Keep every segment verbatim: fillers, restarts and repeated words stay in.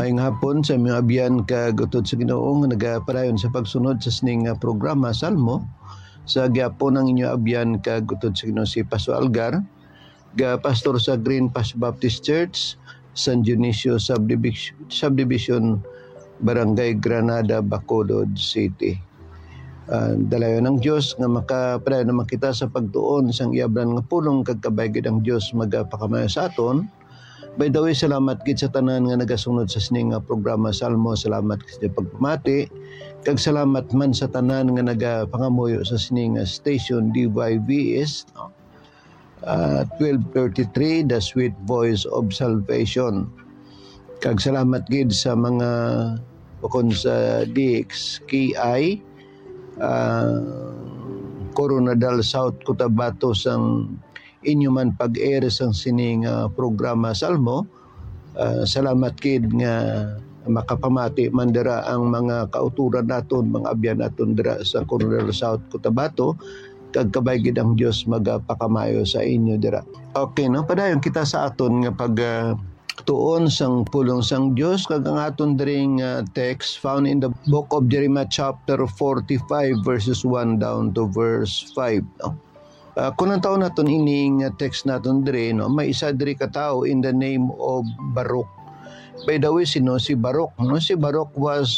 Hayong hapon sa mga abyan kag utod sa Ginoo nga nagapadayon sa pagsunod sa sining nga programa Salmo sa gyapon ang inyo abyan kag utod sa Ginoo si Pastor Algar, ga pastor sa Green Pass Baptist Church, San Dionisio Subdivision, Subdivision Barangay Granada, Bacolod City. Uh, dalayon ng Dios nga makapadayon naman kita sa pagtuon sang iabran nga pulong kag kabaygid ang Dios magapakamayo sa aton. By the way, salamat gid sa tanan nga nagasunod sa sining nga programa Salmo. Salamat gid sa pagpamati. Kag salamat man sa tanan nga nagapangamuyo sa sining nga station D Y V S, no? Uh, twelve thirty-three, The Sweet Voice of Salvation. Kag salamat gid sa mga bukod sa D X K I, uh, Coronadal South Cotabato sang inyo man pag-air sang sining uh, programa Salmo. Uh, salamat kid nga makapamati man dira ang mga kauturan naton, mga abyan naton dira sa Coronadal South Cotabato, kag kabaygid ang Dios magapakamayo sa inyo dira. Okay, no, padayon kita sa aton nga pag uh, tuon sang pulong sang Dios kag ang aton diring uh, text found in the book of Jeremiah chapter forty-five verses one down to verse five, no? Uh, kung ang taon natin ining uh, text natin dire, no, may isa dire katao in the name of Baruch. By the way, sino si Baruch? No? Si Baruch was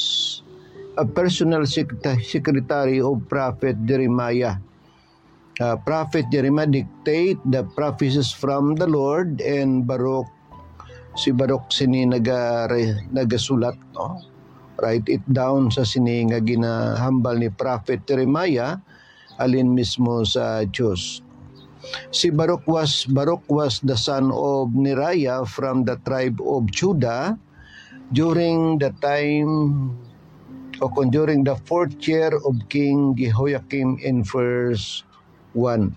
a personal secretary of Prophet Jeremiah. Uh, Prophet Jeremiah dictate the prophecies from the Lord, and Baruch, si Baruch sini naga, nagasulat, no? Write it down sa sini nga ginahambal ni Prophet Jeremiah alin mismo sa Diyos. Si Baruch was Baruch was the son of Neriah from the tribe of Judah during the time o during the fourth year of King Jehoiakim in verse one.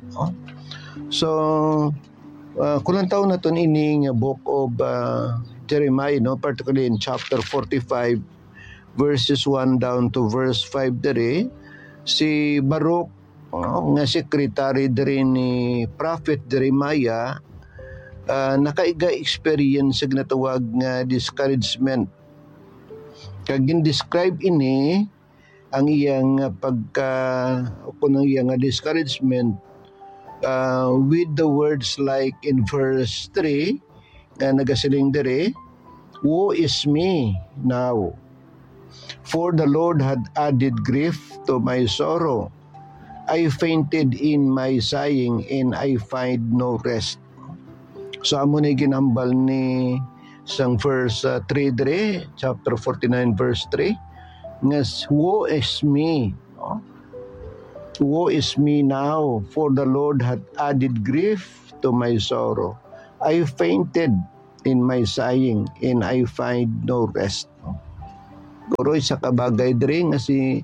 So uh, kulang taon naton ining book of uh, Jeremiah, no, particularly in chapter forty-five verses one down to verse five dere, si Baruch, oh, nga sekretary din ni Prophet Jeremiah, uh, nakaiga experience sa ginatawag nga discouragement. Kag in-describe ini ang iyang pagka kung ang iyang discouragement uh, with the words like in verse three nga nagasiling dere, "Woe is me now, for the Lord had added grief to my sorrow. I fainted in my sighing, and I find no rest." So amo ni ginambal ni sang verse uh, three dre, chapter forty-nine verse three, nga woe is me, no? Woe is me now, for the Lord had added grief to my sorrow. I fainted in my sighing, and I find no rest. Goroy sa kabagay diri nga si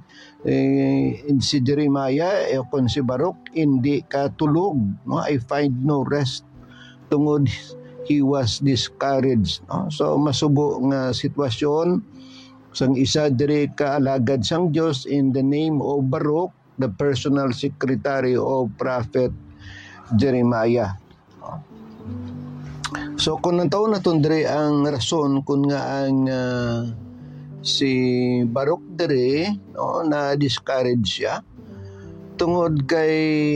eh, si Jeremiah eh, kung si Baruch hindi katulog, no? I find no rest tungod he was discouraged, no? So masubo nga sitwasyon sang isa diri ka alagad sang Dios in the name of Baruch, the personal secretary of Prophet Jeremiah. So kung nantaw naton diri ang rason kung nga ang uh, si Baruch dere, no, na discourage siya tungod kay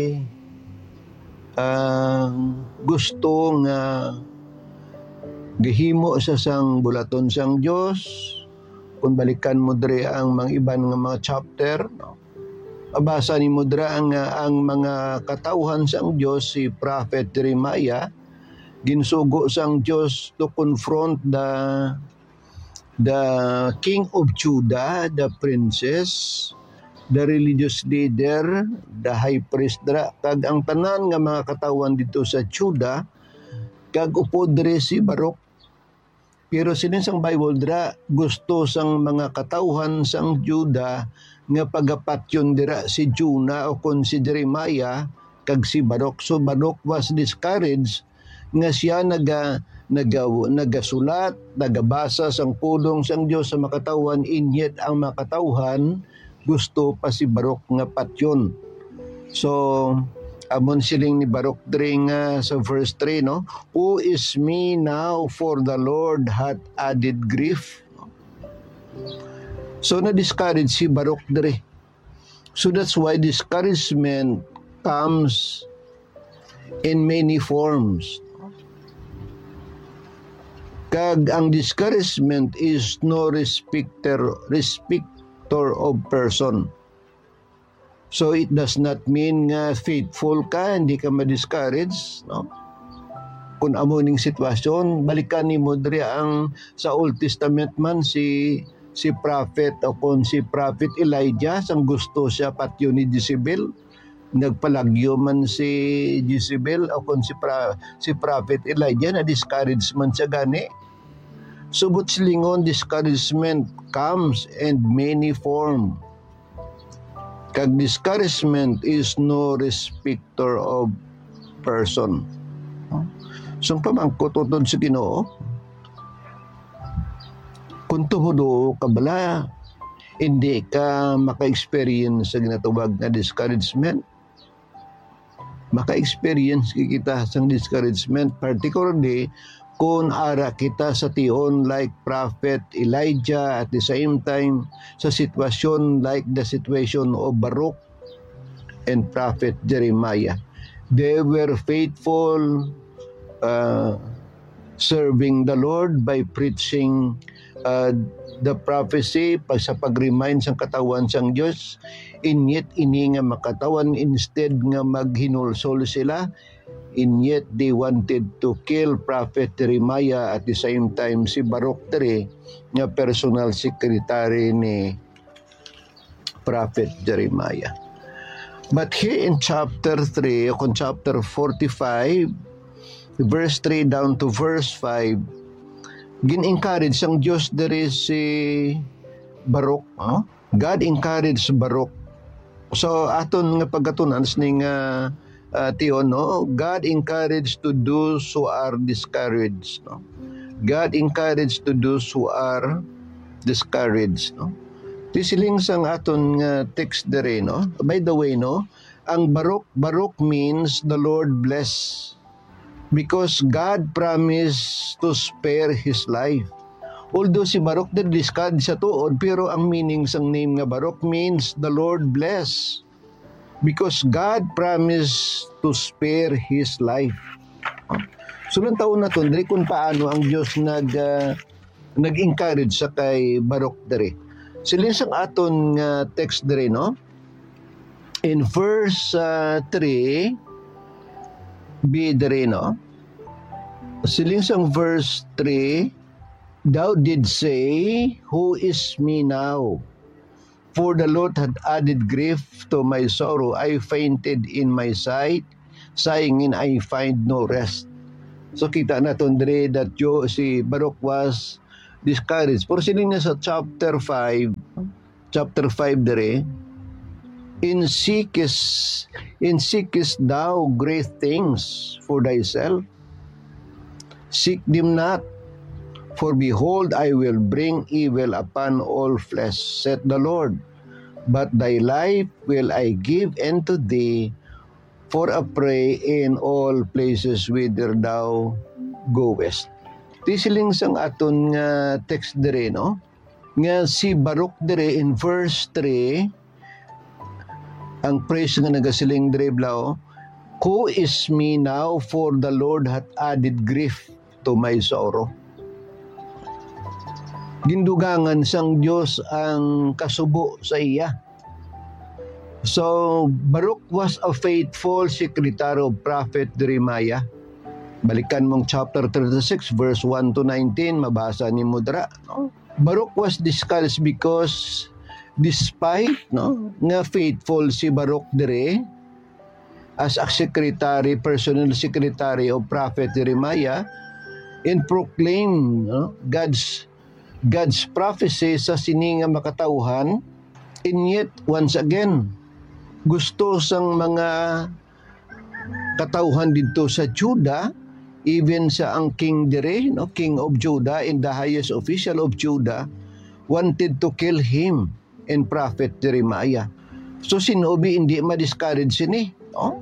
uh, gusto nga gihimo sa sang bulaton sang Dios. Kung balikan mo dere ang mga iban nga mga chapter, no, abasa ni mo dere ang, ang mga katawhan sang Dios, si Prophet Jeremiah ginsugo sang Dios to confront the the king of Judah, the princess, the religious leader, the high priest dra, kag ang tanan nga mga katawan dito sa Judah, kag upo diri si Baruch. Pero sinisang Bible dra, gusto sang mga katawhan sang Judah nga pagapatyon dira si Juna o kon si Jeremiah kag si Baruch. So Baruch was discouraged nga siya naga Nagaw, nagasulat, nagabasa sang pulong sang Dios sa makatawan, inyet ang makatawhan gusto pa si Baruch nga patyon. So amon siling ni Baruch diri nga sa verse three, no, "Who is me now, for the Lord hath added grief." So na-discourage si Baruch dere. So that's why discouragement comes in many forms. Kag ang discouragement is no respecter respecter of person. So it does not mean nga faithful ka, hindi ka ma-discourage, no? Kung amo ning sitwasyon, balikan ni mo diri ang sa Old Testament man si si prophet o kung si prophet Elijah, sang gusto siya patyo ni Jezebel, nagpalagyo man si Jezebel o kung si, pra, si prophet Elijah, na discourage man siya gani. Subot silingon, discouragement comes in many form. Kag discouragement is no respecter of person. So pamangkot utod sa Ginoo, kung tumudo ka bala, hindi ka maka-experience sa ginatawag na discouragement. Maka-experience kita sa discouragement, particularly kung ara kita sa tion like Prophet Elijah, at the same time sa sitwasyon like the situation of Baruch and Prophet Jeremiah. They were faithful, uh, serving the Lord by preaching Uh, the prophecy pag sa pag-remind sang katawan sang Dios, inyet ini nga makatawan instead nga maghinulsol sila, inyet they wanted to kill Prophet Jeremiah, at the same time si Baruch dere nga personal secretary ni Prophet Jeremiah. But here in chapter three, o chapter forty-five, verse three down to verse five, gin-encourage ang Diyos dere si Baruch. Huh? God encouraged Baruch. So aton nga pagatunan ning uh, uh, tion, no? God encouraged to those who are discouraged. No? God encouraged to those who are discouraged. No? Tisiling sang aton nga text dere, no? By the way, no? Ang Baruch, Baruch means the Lord bless. Because God promised to spare his life. Although si Baruch did discard sa tuod, pero ang meaning sang name nga Baruch means the Lord bless. Because God promised to spare his life. So lang taon na to, kung paano ang Diyos nag, uh, nag-encourage sa kay Baruch dere. Silin sang aton nga uh, text dere, no? In verse uh, three, B dere, no? Siling sang verse three, thou did say, who is me now? For the Lord had added grief to my sorrow. I fainted in my sight, sighing in I find no rest. So kita naton dere that yo, si Baruch was discouraged. Pero siling na sa chapter five, chapter five dere, In seekest, in seekest thou great things for thyself? Seek them not, for behold, I will bring evil upon all flesh, saith the Lord. But thy life will I give unto thee for a prey in all places whither thou goest. Tisiling sang aton nga text dere, no? Nga si Baruch dere in verse three, ang praise nga nagasiling dere blao, who is me now, for the Lord hath added grief to my sorrow. Gindugangan sang Dios ang kasubo sa iya. So Baruch was a faithful secretary of Prophet Jeremiah. Balikan mong chapter thirty-six verse one to nineteen, mabasa ni Mudra, no? Baruch was discouraged because despite, no, nga faithful si Baruch dere as a secretary, personal secretary of Prophet Jeremiah, and proclaim, no, God's God's prophecy sa sininga makatauhan, and yet once again gusto sang mga katauhan dito sa Judah, even sa ang king dere, no, king of Judah and the highest official of Judah, wanted to kill him and Prophet Jeremiah. So sinobi hindi ma-discourage sini, no?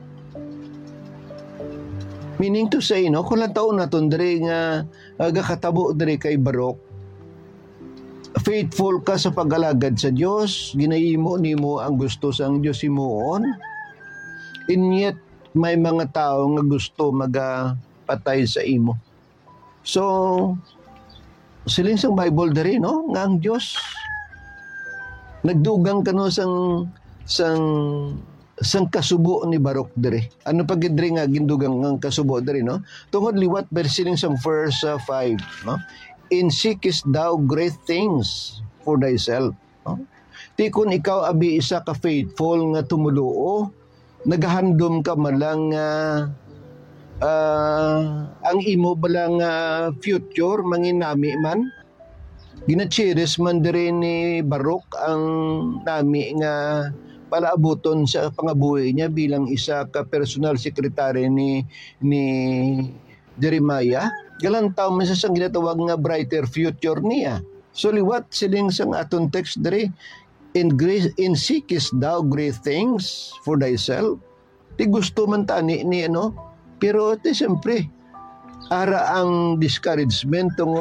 Meaning to say, no, kung lang taon na ton dere nga agakatabo dere kay Baruch, faithful ka sa pag-alagad sa Dios, ginahimo nimo ang gusto sang Dios himuon. And yet may mga tao nga gusto magapatay sa imo. So siling sang Bible diri no nga ang Dios nagdugang kano sang sang sang kasubo ni Barok diri. Ano pag diri nga gindugang ang kasubo diri no? Tungod liwat versing sang verse uh, five no? In seekest thou great things for thyself. No? Ti kun ikaw abi isa ka faithful nga tumuluo, nagahandom ka malang uh, uh, ang imo balang uh, future manginami man. Ginachiris man diri ni Barok ang nami nga palaabuton sa pangabuhi niya bilang isa ka personal secretary ni ni Jeremiah. Galantaw man sa sang ginatawag nga brighter future niya. So liwat siling sang aton text diri, in grace in seekest thou great things for thyself. Ti gusto man tani ni ano, pero ti siyempre ara ang discouragement tungod